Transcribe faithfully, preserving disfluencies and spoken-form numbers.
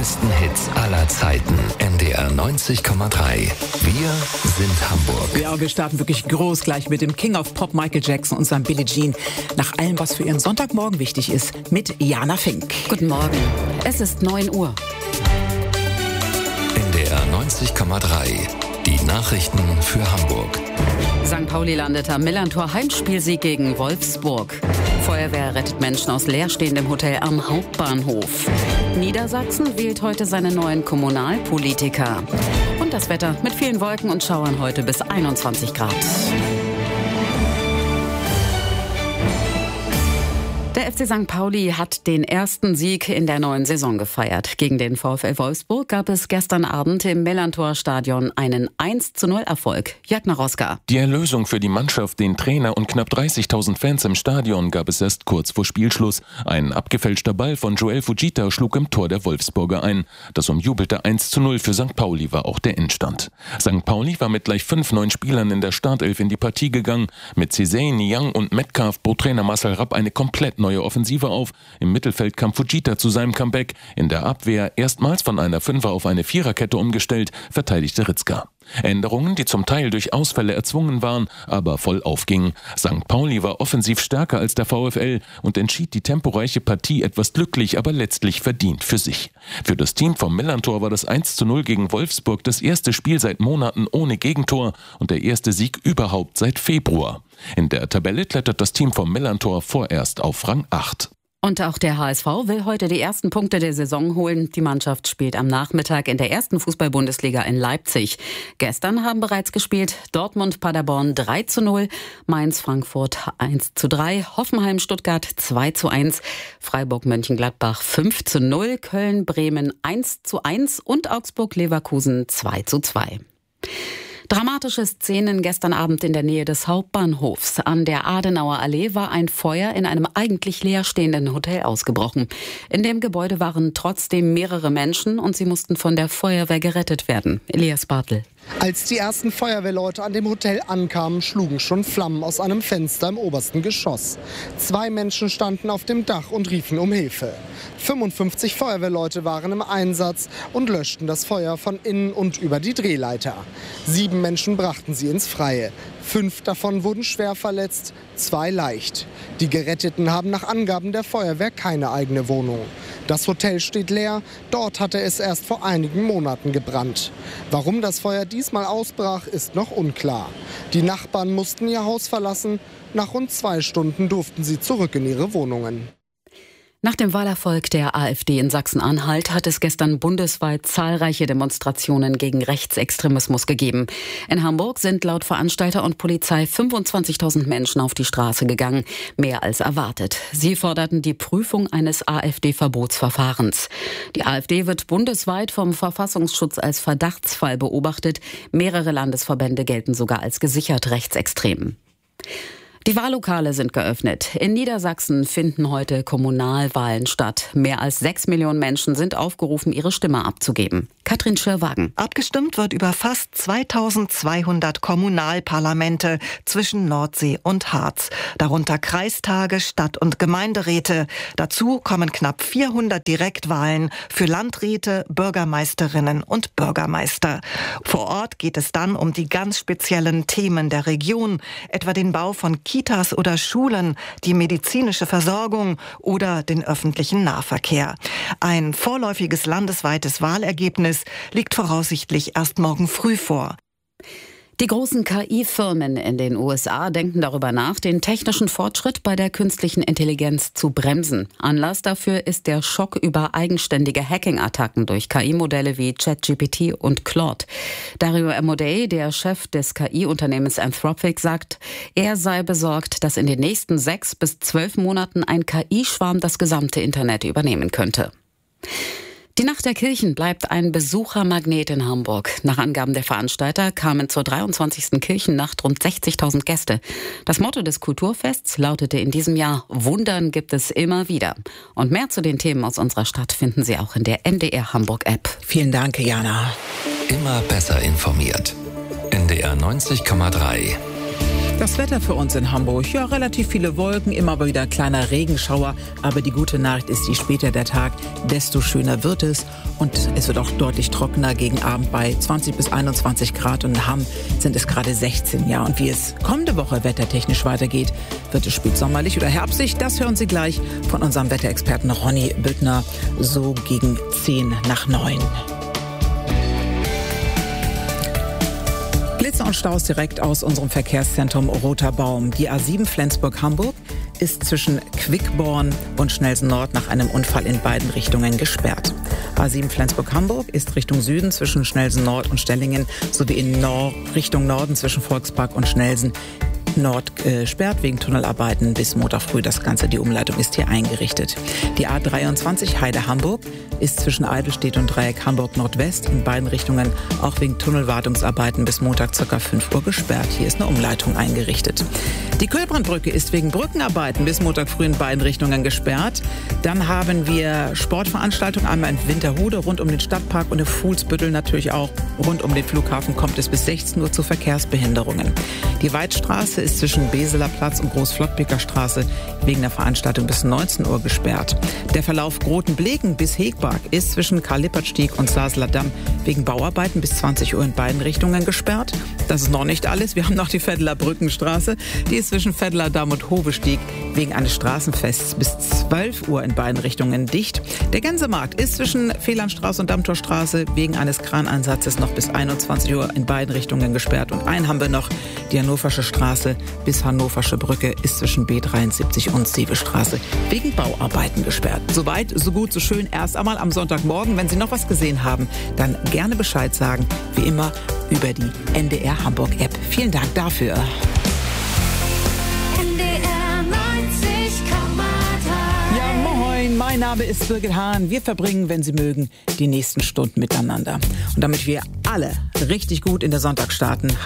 größten Hits aller Zeiten. N D R neunzig Komma drei. Wir sind Hamburg. Ja, wir starten wirklich groß gleich mit dem King of Pop Michael Jackson und seinem Billie Jean. Nach allem, was für Ihren Sonntagmorgen wichtig ist, mit Jana Fink. Guten Morgen. Es ist neun Uhr. N D R neunzig Komma drei. Die Nachrichten für Hamburg. Sankt Pauli landet am Millantor Heimspielsieg gegen Wolfsburg. Feuerwehr rettet Menschen aus leerstehendem Hotel am Hauptbahnhof. Niedersachsen wählt heute seine neuen Kommunalpolitiker. Und das Wetter mit vielen Wolken und Schauern heute bis einundzwanzig Grad. Der F C Sankt Pauli hat den ersten Sieg in der neuen Saison gefeiert. Gegen den VfL Wolfsburg gab es gestern Abend im Millantor-Stadion einen eins zu null Erfolg. Jörg Naroska. Die Erlösung für die Mannschaft, den Trainer und knapp dreißigtausend Fans im Stadion gab es erst kurz vor Spielschluss. Ein abgefälschter Ball von Joel Fujita schlug im Tor der Wolfsburger ein. Das umjubelte eins zu null für Sankt Pauli war auch der Endstand. Sankt Pauli war mit gleich fünf neuen Spielern in der Startelf in die Partie gegangen. Mit Cesay, Niang und Metcalf bot Trainer Marcel Rapp eine komplett neue Offensive auf. Im Mittelfeld kam Fujita zu seinem Comeback. In der Abwehr, erstmals von einer Fünfer auf eine Viererkette umgestellt, verteidigte Ritzka. Änderungen, die zum Teil durch Ausfälle erzwungen waren, aber voll aufgingen. Sankt Pauli war offensiv stärker als der VfL und entschied die temporeiche Partie etwas glücklich, aber letztlich verdient für sich. Für das Team vom Millantor war das eins zu null gegen Wolfsburg das erste Spiel seit Monaten ohne Gegentor und der erste Sieg überhaupt seit Februar. In der Tabelle klettert das Team vom Millantor vorerst auf Rang acht. Und auch der H S V will heute die ersten Punkte der Saison holen. Die Mannschaft spielt am Nachmittag in der ersten Fußball-Bundesliga in Leipzig. Gestern haben bereits gespielt Dortmund Paderborn drei zu null, Mainz Frankfurt eins zu drei, Hoffenheim Stuttgart zwei zu eins, Freiburg Mönchengladbach fünf zu null, Köln Bremen eins zu eins und Augsburg Leverkusen zwei zu zwei. Dramatische Szenen gestern Abend in der Nähe des Hauptbahnhofs. An der Adenauer Allee war ein Feuer in einem eigentlich leerstehenden Hotel ausgebrochen. In dem Gebäude waren trotzdem mehrere Menschen und sie mussten von der Feuerwehr gerettet werden. Elias Bartel. Als die ersten Feuerwehrleute an dem Hotel ankamen, schlugen schon Flammen aus einem Fenster im obersten Geschoss. Zwei Menschen standen auf dem Dach und riefen um Hilfe. fünfundfünfzig Feuerwehrleute waren im Einsatz und löschten das Feuer von innen und über die Drehleiter. Sieben Menschen brachten sie ins Freie. Fünf davon wurden schwer verletzt, zwei leicht. Die Geretteten haben nach Angaben der Feuerwehr keine eigene Wohnung. Das Hotel steht leer, dort hatte es erst vor einigen Monaten gebrannt. Warum das Feuer diesmal ausbrach, ist noch unklar. Die Nachbarn mussten ihr Haus verlassen. Nach rund zwei Stunden durften sie zurück in ihre Wohnungen. Nach dem Wahlerfolg der AfD in Sachsen-Anhalt hat es gestern bundesweit zahlreiche Demonstrationen gegen Rechtsextremismus gegeben. In Hamburg sind laut Veranstalter und Polizei fünfundzwanzigtausend Menschen auf die Straße gegangen, mehr als erwartet. Sie forderten die Prüfung eines AfD-Verbotsverfahrens. Die AfD wird bundesweit vom Verfassungsschutz als Verdachtsfall beobachtet. Mehrere Landesverbände gelten sogar als gesichert rechtsextrem. Die Wahllokale sind geöffnet. In Niedersachsen finden heute Kommunalwahlen statt. Mehr als sechs Millionen Menschen sind aufgerufen, ihre Stimme abzugeben. Katrin Schirrwagen. Abgestimmt wird über fast zweitausendzweihundert Kommunalparlamente zwischen Nordsee und Harz. Darunter Kreistage, Stadt- und Gemeinderäte. Dazu kommen knapp vierhundert Direktwahlen für Landräte, Bürgermeisterinnen und Bürgermeister. Vor Ort geht es dann um die ganz speziellen Themen der Region, etwa den Bau von Kitas oder Schulen, die medizinische Versorgung oder den öffentlichen Nahverkehr. Ein vorläufiges landesweites Wahlergebnis liegt voraussichtlich erst morgen früh vor. Die großen K I-Firmen in den U S A denken darüber nach, den technischen Fortschritt bei der künstlichen Intelligenz zu bremsen. Anlass dafür ist der Schock über eigenständige Hacking-Attacken durch K I-Modelle wie ChatGPT und Claude. Dario Amodei, der Chef des K I-Unternehmens Anthropic, sagt, er sei besorgt, dass in den nächsten sechs bis zwölf Monaten ein K I-Schwarm das gesamte Internet übernehmen könnte. Die Nacht der Kirchen bleibt ein Besuchermagnet in Hamburg. Nach Angaben der Veranstalter kamen zur dreiundzwanzigsten Kirchennacht rund sechzigtausend Gäste. Das Motto des Kulturfests lautete in diesem Jahr: Wundern gibt es immer wieder. Und mehr zu den Themen aus unserer Stadt finden Sie auch in der M D R Hamburg App. Vielen Dank, Jana. Immer besser informiert. N D R neunzig Komma drei. Das Wetter für uns in Hamburg, ja, relativ viele Wolken, immer wieder ein kleiner Regenschauer. Aber die gute Nachricht ist, je später der Tag, desto schöner wird es. Und es wird auch deutlich trockener gegen Abend bei zwanzig bis einundzwanzig Grad. Und in Hamm sind es gerade sechzehn. Ja, und wie es kommende Woche wettertechnisch weitergeht, wird es spätsommerlich oder herbstlich. Das hören Sie gleich von unserem Wetterexperten Ronny Büttner, so gegen zehn nach neun. Blitze und Staus direkt aus unserem Verkehrszentrum Roter Baum. Die A sieben Flensburg-Hamburg ist zwischen Quickborn und Schnellsen Nord nach einem Unfall in beiden Richtungen gesperrt. A sieben Flensburg-Hamburg ist Richtung Süden zwischen Schnellsen Nord und Stellingen sowie in Nord Richtung Norden zwischen Volkspark und Schnellsen Nord gesperrt wegen Tunnelarbeiten bis Montag früh. Das Ganze, die Umleitung ist hier eingerichtet. Die A dreiundzwanzig Heide-Hamburg ist zwischen Eidelstedt und Dreieck Hamburg-Nordwest in beiden Richtungen auch wegen Tunnelwartungsarbeiten bis Montag ca. fünf Uhr gesperrt. Hier ist eine Umleitung eingerichtet. Die Kölbrandbrücke ist wegen Brückenarbeiten bis Montag früh in beiden Richtungen gesperrt. Dann haben wir Sportveranstaltungen einmal in Winterhude rund um den Stadtpark und in Fuhlsbüttel natürlich auch rund um den Flughafen kommt es bis sechzehn Uhr zu Verkehrsbehinderungen. Die Weidstraße ist zwischen Beseler Platz und Groß-Flottbeker Straße wegen der Veranstaltung bis neunzehn Uhr gesperrt. Der Verlauf Grotenbleken bis Hegbark ist zwischen Karl-Lippert-Stieg und Saseler Damm wegen Bauarbeiten bis zwanzig Uhr in beiden Richtungen gesperrt. Das ist noch nicht alles. Wir haben noch die Vetteler Brückenstraße. Die ist zwischen Vetteler Damm und Hobestieg wegen eines Straßenfests bis zwölf Uhr in beiden Richtungen dicht. Der Gänsemarkt ist zwischen Felandstraße und Dammtorstraße wegen eines Kraneinsatzes noch bis einundzwanzig Uhr in beiden Richtungen gesperrt. Und einen haben wir noch, die Hannoversche Straße bis Hannoversche Brücke ist zwischen B dreiundsiebzig und Seebestraße wegen Bauarbeiten gesperrt. Soweit, so gut, so schön. Erst einmal am Sonntagmorgen. Wenn Sie noch was gesehen haben, dann gerne Bescheid sagen. Wie immer über die N D R Hamburg App. Vielen Dank dafür. N D R neunzig Komma drei. Ja, moin, mein Name ist Birgit Hahn. Wir verbringen, wenn Sie mögen, die nächsten Stunden miteinander. Und damit wir alle richtig gut in der Sonntag starten,